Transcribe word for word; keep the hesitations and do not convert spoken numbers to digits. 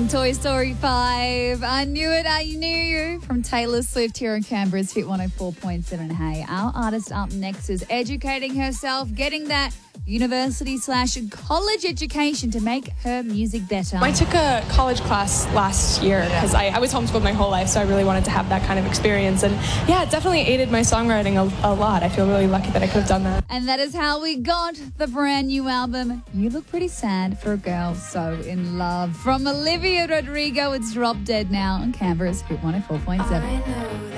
Toy Story five. I Knew It, I Knew You from Taylor Swift here on Canberra's Hit one oh four point seven. Hey, our artist up next is educating herself, getting that university slash college education to make her music better. I took a college class last year because I, I was homeschooled my whole life, so I really wanted to have that kind of experience. And yeah, it definitely aided my songwriting a, a lot. I feel really lucky that I could have done that. And that is how we got the brand new album, You Look Pretty Sad for a Girl So in Love. From Olivia Rodrigo, it's Drop Dead now on Canberra's Hit one oh four point seven.